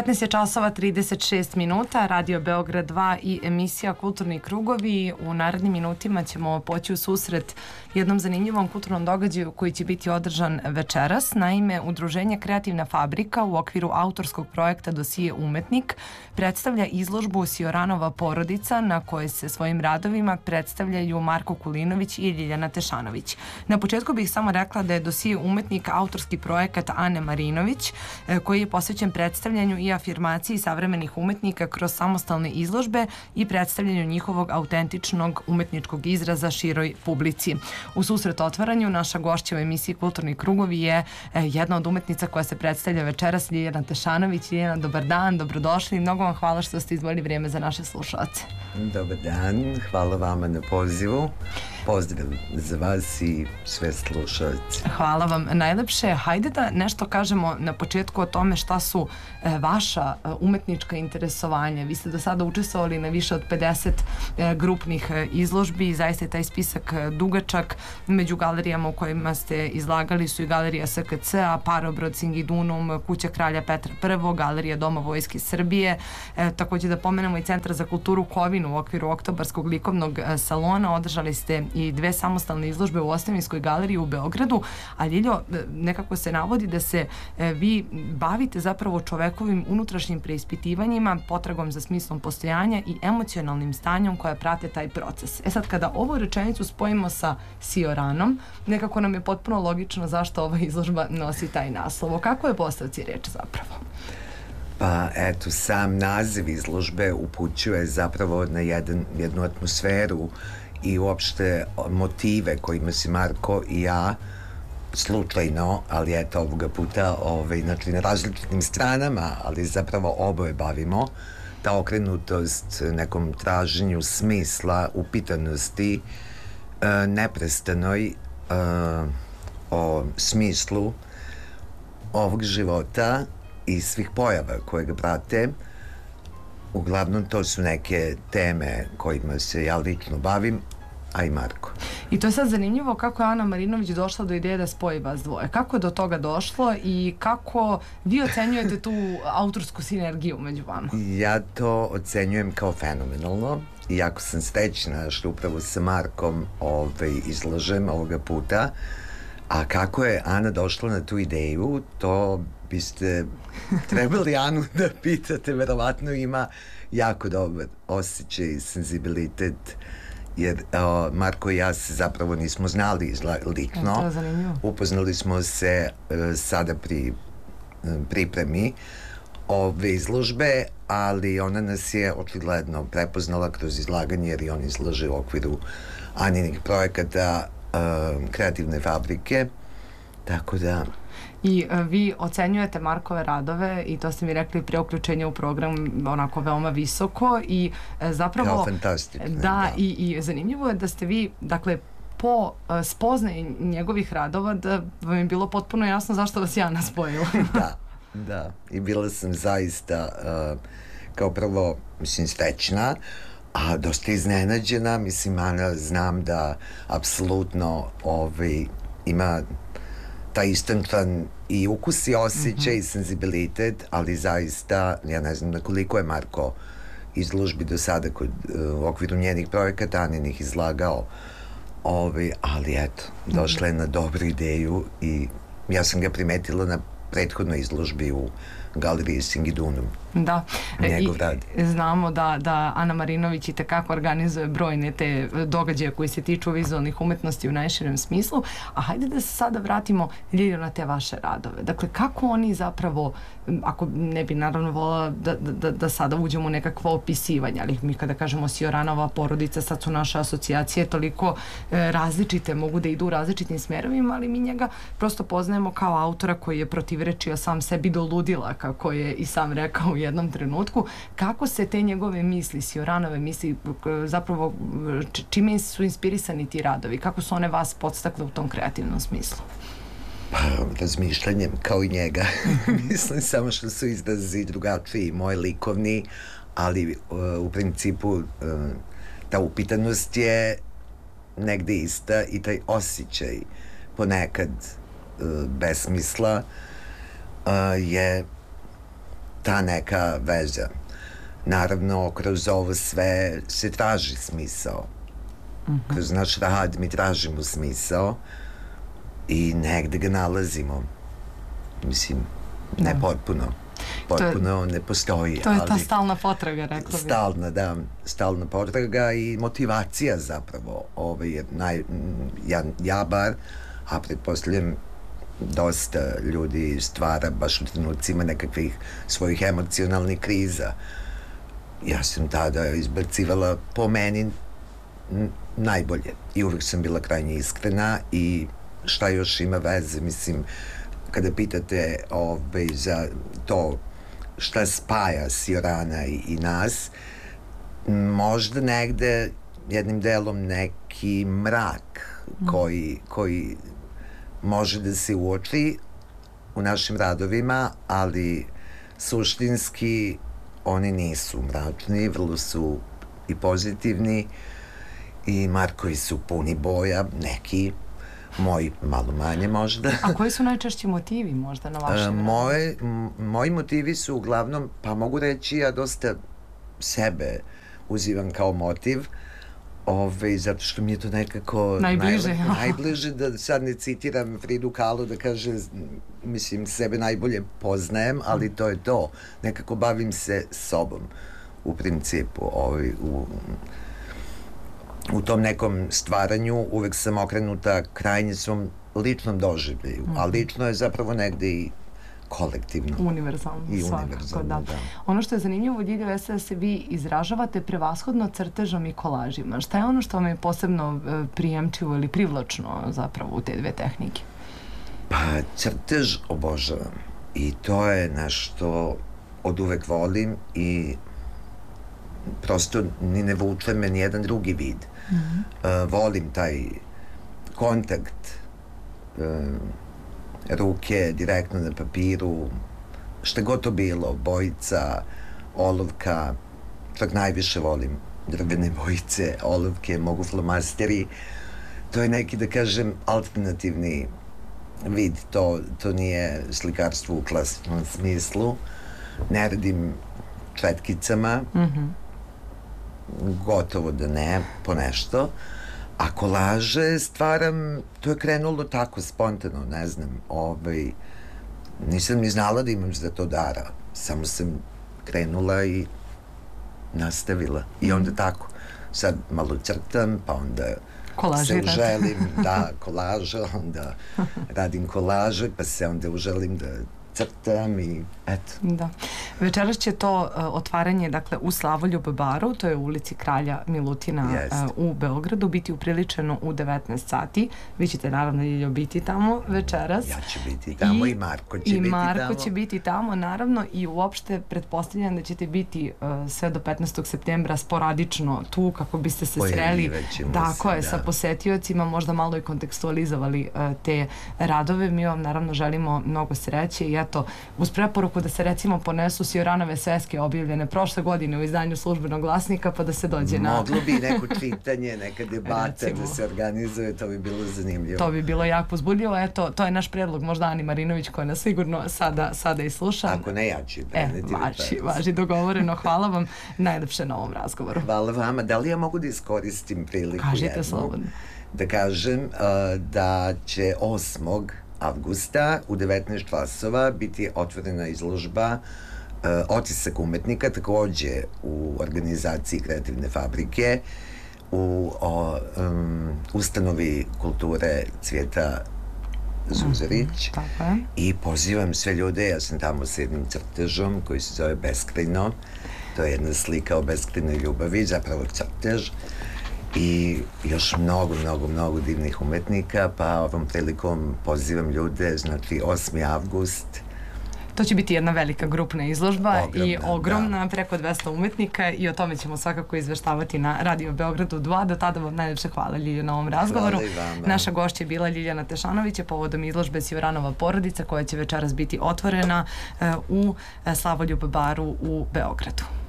15 je časova 36 minuta, Radio Beograd 2 i emisija Kulturni krugovi. U narednim minutima ćemo poći u susret jednom zanimljivom kulturnom događaju koji će biti održan večeras. Naime, Udruženje Kreativna fabrika u okviru autorskog projekta Dosije umetnik predstavlja izložbu Sioranova porodica na kojoj se svojim radovima predstavljaju Marko Kulinović i Ljiljana Tešanović. Na početku bih samo rekla da je Dosije umetnik autorski projekat Ane Marinović koji je posvećen predstavljanju i afirmaciji savremenih umetnika kroz samostalne izložbe i predstavljanju njihovog autentičnog umetničkog izraza široj publici. U susret otvaranju naša gošća u emisiji Kulturni krugovi je jedna od umetnica koja se predstavlja večeras, Ljiljana Tešanović. Ljiljana, dobar dan, dobrodošli i mnogo vam hvala što ste izdvojili vrijeme za naše slušaoce. Dobar dan, hvala vama na pozivu. Pozdrav za vas i sve slušalce. Hvala vam najlepše. Hajde da nešto kažemo na početku o tome šta su vaša umetnička interesovanja. Vi ste do sada učestvovali na više od 50 grupnih izložbi i zaista je taj spisak dugačak. Među galerijama u kojima ste izlagali su i Galerija SKC-a, Parobrod, Singidunum, Kuća kralja Petra I, Galerija Doma Vojske Srbije. Također da pomenemo i Centar za kulturu Kovin u okviru Oktobarskog likovnog salona. Održali ste i 2 samostalne izložbe u Ostavinskoj galeriji u Beogradu, a Ljiljo, nekako se navodi da se vi bavite zapravo čovekovim unutrašnjim preispitivanjima, potragom za smislom postojanja i emocionalnim stanjem koja prate taj proces. Sad, kada ovu rečenicu spojimo sa Sioranom, nekako nam je potpuno logično zašto ova izložba nosi taj naslov. O kakvoj je postavci reč zapravo? Pa eto, sam naziv izložbe upućuje zapravo na jednu atmosferu i uopšte motive kojima se Marko i ja slučajno, ali eto ovoga puta znači na različitim stranama, ali zapravo oboje bavimo, ta okrenutost nekom traženju smisla, upitanosti, neprestanoj o smislu ovog života i svih pojava koje ga prate. Uglavnom to su neke teme kojima se ja lično bavim, a i Marko. I to je sad zanimljivo kako je Ana Marinović došla do ideje da spoji vas dvoje. Kako je do toga došlo i kako vi ocenjujete tu autorsku sinergiju među vama? Ja to ocenjujem kao fenomenalno. Iako sam srećna što upravo sa Markom izlažem ovoga puta. A kako je Ana došla na tu ideju, to biste trebali Anu da pitate. Verovatno ima jako dobar osjećaj i senzibilitet, jer Marko i ja se zapravo nismo znali lično. Upoznali smo se sada pri pripremi ove izložbe, ali ona nas je očigledno prepoznala kroz izlaganje, jer i on izlaže u okviru Aninih projekata Kreativne fabrike, tako da... I vi ocenjujete Markove radove i to ste mi rekli pre uključenja u program onako veoma visoko i zapravo... Kao fantastično. Da, i zanimljivo je da ste vi, dakle, po spoznaju njegovih radova da vam je bilo potpuno jasno zašto vas je Ana spojila. Da. I bila sam zaista kao prvo, mislim, srećna, a dosta iznenađena. Mislim, Ana, znam da apsolutno ima taj istančan i ukus i osjećaj i senzibilitet, ali zaista, ja ne znam na koliko je Marko izložbi do sada u okviru njenih projekata Aninih izlagao, ali eto, došla je na dobru ideju i ja sam ga primetila na prethodnoj izložbi u Galeriji Singidunum. Da, njegov rad. Znamo da Ana Marinović i tekako organizuje brojne te događaje koji se tiču vizualnih umetnosti u najširem smislu, a hajde da se sada vratimo, Ljiljo, na te vaše radove. Dakle, kako oni zapravo, ako ne bi naravno volila da sada uđemo u nekakvo opisivanje, ali mi kada kažemo Sioranova porodica, sad su naše asocijacije toliko različite, mogu da idu u različitim smerovima, ali mi njega prosto poznajemo kao autora koji je protivrečio sam sebi do ludila, kako je i sam rekao u jednom trenutku. Kako se te njegove misli, Sioranove misli, zapravo čime su inspirisani ti radovi? Kako su one vas podstakle u tom kreativnom smislu? Pa, razmišljanjem, kao i njega. Mislim samo što su izrazi drugačiji, moj likovni, ali u principu ta upitanost je negde ista i taj osjećaj ponekad besmisla je ta neka veza. Naravno, kroz ovo sve se traži smisao. Kroz naš rad mi tražimo smisao i negde ga nalazimo. Mislim, ne potpuno. Potpuno ne postoji. To je ta stalna potraga, rekla bih. Stalna potraga i motivacija zapravo. Ja bar, a pretpostavljam dosta ljudi stvara baš u trenucima nekakvih svojih emocionalnih kriza. Ja sam tada izbacivala po meni najbolje i uvijek sam bila krajnje iskrena i šta još ima veze, mislim, kada pitate za to šta spaja Siorana i nas, možda negde jednim delom neki mrak koji može da se uoči u našim radovima, ali suštinski oni nisu mračni, vrlo su i pozitivni i Markovi su puni boja, neki, moji malo manje možda. A koji su najčešći motivi možda na vašem radu? Moji motivi su uglavnom, pa mogu reći, ja dosta sebe uzivam kao motiv, zato što mi je to nekako najbliže, da sad ne citiram Fridu Kahlo da kaže, mislim, sebe najbolje poznajem, ali to je to. Nekako bavim se sobom u principu. U tom nekom stvaranju uvek sam okrenuta krajnje svom ličnom doživljaju, a lično je zapravo negde i kolektivno. Univerzalno, svakako, da. Ono što je zanimljivo, Ljiljo, jeste da se vi izražavate prevashodno crtežom i kolažima. Šta je ono što vam je posebno prijemčivo ili privlačno zapravo u te dve tehnike? Pa, crtež obožavam i to je nešto od uvek volim i prosto ni ne vuče me nijedan drugi vid. Volim taj kontakt ruke direktno na papiru, šta god to bilo, bojica, olovka, čak najviše volim drvene bojice, olovke, mogu flomasteri. To je neki, da kažem, alternativni vid, to nije slikarstvo u klasičnom smislu. Ne radim četkicama, gotovo da ne, po nešto. A kolaže stvaram, to je krenulo tako spontano, ne znam, nisam ni znala da imam za to dara, samo sam krenula i nastavila. I onda tako, sad malo crtam, pa onda se uželim, kolaža, onda radim kolaže, pa se onda uželim da crtam i eto. Da. Večeras će to otvaranje, dakle, u Slavoljub baru, to je u ulici Kralja Milutina u Beogradu, biti upriličeno u 19 sati. Vi ćete naravno, Ljiljo, biti tamo večeras. Ja ću biti tamo i Marko će biti tamo. I Marko će biti tamo, naravno, i uopšte pretpostavljam da ćete biti sve do 15. septembra sporadično tu kako biste se sreli sa posetiocima, možda malo i kontekstualizovali te radove. Mi vam naravno želimo mnogo sreće i eto, uz preporuku da se recimo ponesu Sioranove sveske objavljene prošle godine u izdanju Službenog glasnika, pa da se dođe na... Moglo bi neko čitanje, neka debata da se organizuje, to bi bilo zanimljivo. To bi bilo jako uzbudljivo, eto, to je naš predlog, možda Ani Marinović koja nas sigurno sada i sluša. Ako ne, ja ću preneti. Važi, dogovoreno, hvala vam najlepše na ovom razgovoru. Hvala vama, da li ja mogu da iskoristim priliku Kažite slobodno. Da kažem da će 8. avgusta u 19 časova biti otvorena izložba Otisak umetnika, takođe u organizaciji Kreativne fabrike u ustanovi kulture Cvijeta Zuzarić i pozivam sve ljude, ja sam tamo s jednim crtežom koji se zove Beskrajno, to je jedna slika o beskrajnoj ljubavi, zapravo crtež, i još mnogo divnih umetnika, pa ovom prilikom pozivam ljude, znači 8. avgust. To će biti jedna velika grupna izložba i ogromna, preko 200 umetnika i o tome ćemo svakako izveštavati na Radio Beogradu 2. Do tada vam najljepše hvala, Ljiljo, na ovom razgovoru. Naša gošća je bila Ljiljana Tešanović povodom izložbe Sioranova porodica koja će večeras biti otvorena u Slavoljub baru u Beogradu.